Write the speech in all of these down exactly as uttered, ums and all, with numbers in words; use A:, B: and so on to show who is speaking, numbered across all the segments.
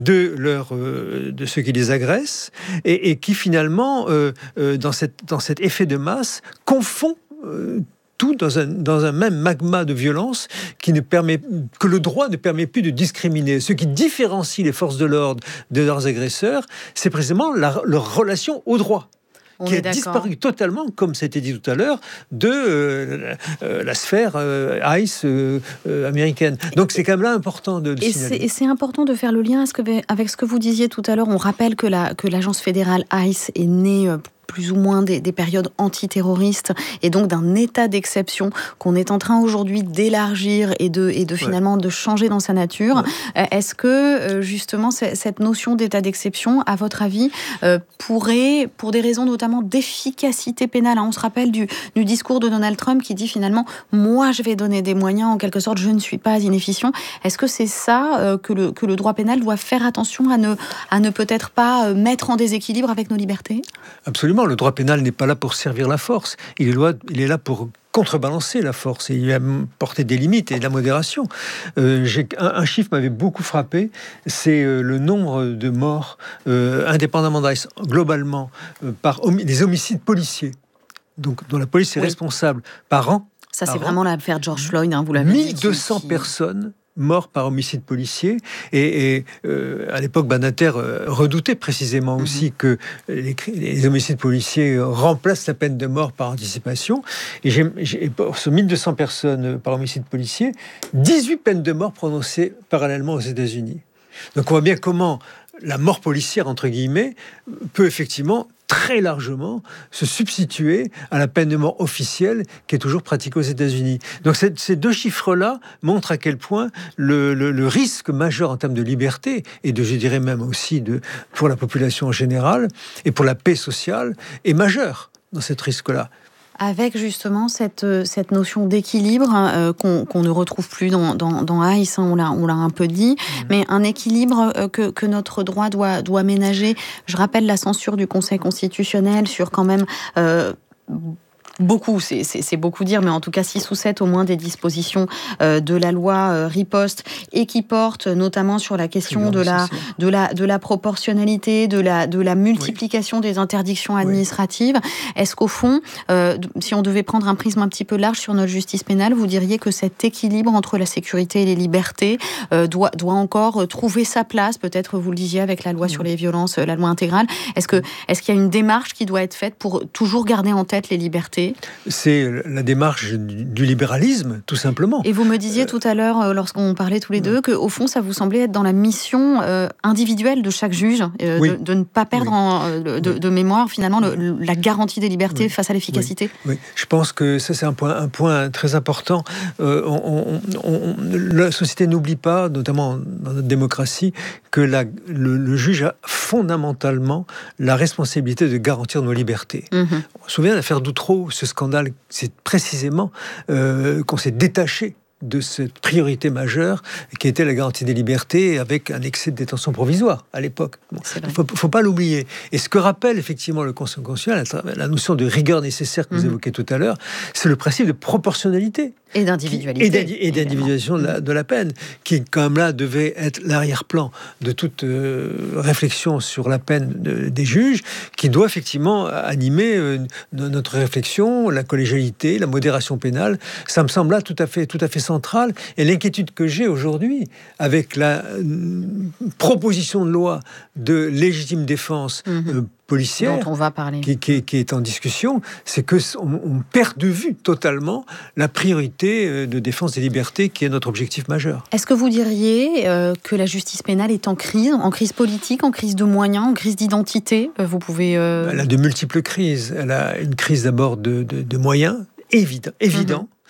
A: de, leur, euh, de ceux qui les agressent, et, et qui finalement, euh, euh, dans, cette, dans cet effet de masse, confond euh, tout dans un, dans un même magma de violence qui ne permet, que le droit ne permet plus de discriminer. Ce qui différencie les forces de l'ordre de leurs agresseurs, c'est précisément la, leur relation au droit.
B: On
A: qui a
B: d'accord.
A: disparu totalement, comme c'était dit tout à l'heure, de euh, euh, la sphère euh, ICE euh, euh, américaine. Donc c'est quand même là important de le
B: et
A: signaler.
B: C'est, et c'est important de faire le lien avec ce que vous disiez tout à l'heure. On rappelle que, la, que l'agence fédérale ICE est née Euh, plus ou moins des, des périodes antiterroristes et donc d'un état d'exception qu'on est en train aujourd'hui d'élargir et de, et de finalement ouais. de changer dans sa nature. Ouais. Est-ce que justement cette notion d'état d'exception, à votre avis, euh, pourrait, pour des raisons notamment d'efficacité pénale, hein, on se rappelle du, du discours de Donald Trump qui dit finalement « moi je vais donner des moyens, en quelque sorte je ne suis pas inefficient ». Est-ce que c'est ça euh, que, le, que le droit pénal doit faire attention à ne, à ne peut-être pas mettre en déséquilibre avec nos libertés ?
A: Absolument. Le droit pénal n'est pas là pour servir la force. Il est là, il est là pour contrebalancer la force et il a porté des limites et de la modération. Euh, j'ai, un, un chiffre m'avait beaucoup frappé, c'est euh, le nombre de morts, euh, indépendamment d'ICE, globalement, euh, par homi- des homicides policiers, donc dont la police est oui. responsable par an.
B: Ça, c'est
A: par
B: vraiment
A: an,
B: l'affaire George Floyd, hein, vous l'avez
A: mille deux cents
B: dit. Qui...
A: personnes morts par homicide policier. Et, et euh, à l'époque, Badinter euh, redoutait précisément mm-hmm. aussi que les, les homicides policiers remplacent la peine de mort par anticipation. Et j'ai, j'ai, pour ce mille deux cents personnes par homicide policier, dix-huit peines de mort prononcées parallèlement aux États-Unis. Donc on voit bien comment la mort policière, entre guillemets, peut effectivement très largement se substituer à la peine de mort officielle qui est toujours pratiquée aux États-Unis. Donc ces, ces deux chiffres-là montrent à quel point le, le, le risque majeur en termes de liberté et de, je dirais même aussi de, pour la population en général et pour la paix sociale est majeur dans ce risque-là.
B: Avec justement cette, cette notion d'équilibre euh, qu'on, qu'on ne retrouve plus dans, dans, dans ICE, hein, on, l'a, on l'a un peu dit, mmh. mais un équilibre euh, que, que notre droit doit, doit ménager. Je rappelle la censure du Conseil constitutionnel sur quand même... Euh, Beaucoup, c'est, c'est, c'est beaucoup dire, mais en tout cas six ou sept au moins des dispositions euh, de la loi euh, riposte et qui portent notamment sur la question de la, de, la, de la proportionnalité, de la, de la multiplication oui. des interdictions administratives. Oui. Est-ce qu'au fond, euh, si on devait prendre un prisme un petit peu large sur notre justice pénale, vous diriez que cet équilibre entre la sécurité et les libertés euh, doit, doit encore trouver sa place, peut-être vous le disiez avec la loi oui. sur les violences, la loi intégrale. Est-ce que, est-ce qu'il y a une démarche qui doit être faite pour toujours garder en tête les libertés ?
A: C'est la démarche du libéralisme, tout simplement.
B: Et vous me disiez tout à l'heure, lorsqu'on parlait tous les deux, qu'au fond, ça vous semblait être dans la mission euh, individuelle de chaque juge, euh, oui. de, de ne pas perdre oui. en, de, de, de mémoire, finalement, le, la garantie des libertés oui. face à l'efficacité.
A: Oui. oui, je pense que ça, c'est un point, un point très important. Euh, on, on, on, la société n'oublie pas, notamment dans notre démocratie, que la, le, le juge a fondamentalement la responsabilité de garantir nos libertés. Mm-hmm. On se souvient de l'affaire Doutreau. Ce scandale, c'est précisément euh, qu'on s'est détaché de cette priorité majeure qui était la garantie des libertés avec un excès de détention provisoire à l'époque. Bon, il ne faut, faut pas l'oublier. Et ce que rappelle effectivement le Conseil constitutionnel, la notion de rigueur nécessaire que vous mmh. évoquez tout à l'heure, c'est le principe de proportionnalité.
B: Et d'individualité.
A: Et, d'indi- et d'individualisation de la, de la peine, qui, quand même là, devait être l'arrière-plan de toute euh, réflexion sur la peine de, des juges, qui doit effectivement animer euh, notre réflexion, la collégialité, la modération pénale. Ça me semble là tout à fait, tout à fait central. Et l'inquiétude que j'ai aujourd'hui, avec la euh, proposition de loi de légitime défense mmh. euh, policière,
B: dont on va parler.
A: Qui, qui, qui est en discussion, c'est que on, on perd de vue totalement la priorité de défense des libertés qui est notre objectif majeur.
B: Est-ce que vous diriez euh, que la justice pénale est en crise, en crise politique, en crise de moyens, en crise d'identité ? Vous pouvez... Euh...
A: Elle a de multiples crises. Elle a une crise d'abord de, de, de moyens, évident. évident. Mm-hmm.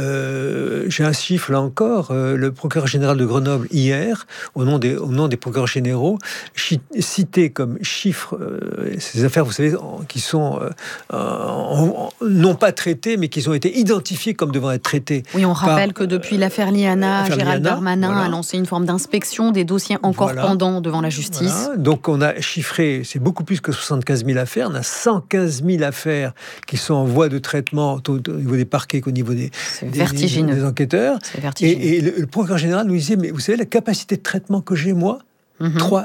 A: Euh, j'ai un chiffre là encore, euh, le procureur général de Grenoble hier, au nom des, au nom des procureurs généraux, chi- cité comme chiffre euh, ces affaires, vous savez, en, qui sont euh, en, en, non pas traitées, mais qui ont été identifiées comme devant être traitées.
B: Oui, on rappelle
A: par,
B: que depuis l'affaire Liana,
A: l'affaire
B: Gérald
A: Liana,
B: Darmanin
A: voilà.
B: a lancé une forme d'inspection des dossiers encore
A: voilà.
B: pendants devant la justice.
A: Voilà. Donc on a chiffré, c'est beaucoup plus que soixante-quinze mille affaires, on a cent quinze mille affaires qui sont en voie de traitement au, au niveau des parquets qu'au niveau des
B: C'est vertigineux.
A: Des, des enquêteurs.
B: C'est vertigineux.
A: Et, et le, le procureur général nous disait, mais vous savez, la capacité de traitement que j'ai, moi, mm-hmm. trois,